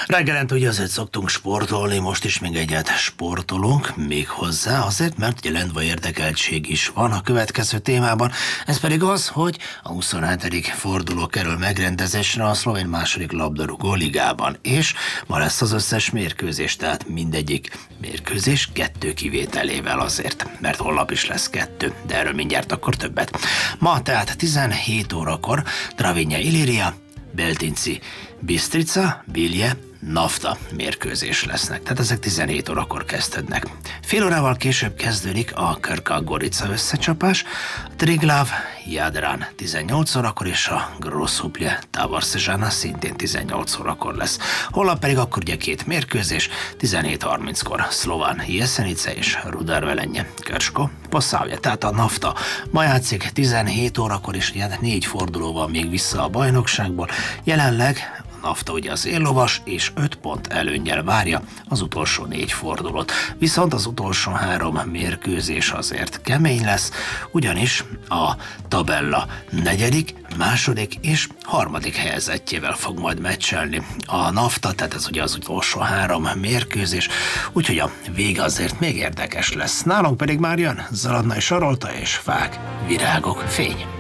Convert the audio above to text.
Reggelente ugye azért szoktunk sportolni, most is még egyet sportolunk, még hozzá azért, mert ugye lendvai érdekeltség is van a következő témában, ez pedig az, hogy a 27. forduló kerül megrendezésre a szlovén második labdarúgó ligában, és ma lesz az összes mérkőzés, tehát mindegyik mérkőzés 2 kivételével azért, mert holnap is lesz 2, de erről mindjárt akkor többet. Ma tehát 17 órakor Dravinja Ilirija, Beltinci Bistrica, Bilje, Nafta mérkőzés lesznek, tehát ezek 17 órakor kezdődnek. Fél órával később kezdődik a Krka Gorica összecsapás, Triglav Jadran 18 órakor és a Grosuplje Tabor Szezsana szintén 18 órakor lesz. Holnap pedig akkor ugye 2 mérkőzés, 17:30-kor Szlován Jesenice és Rudar Velenje Krško Posavje, tehát a Nafta ma játszik 17 órakor, és ugye 4 forduló van még vissza a bajnokságból. Jelenleg Nafta ugye az éllovas, és 5 pont előnnyel várja az utolsó 4 fordulót. Viszont az utolsó 3 mérkőzés azért kemény lesz, ugyanis a tabella 4., 2. és 3. helyezettjével fog majd meccselni a Nafta, tehát ez ugye az utolsó 3 mérkőzés, úgyhogy a vége azért még érdekes lesz. Nálunk pedig már jön Zaladnai Sarolta és Fák, Virágok, Fény.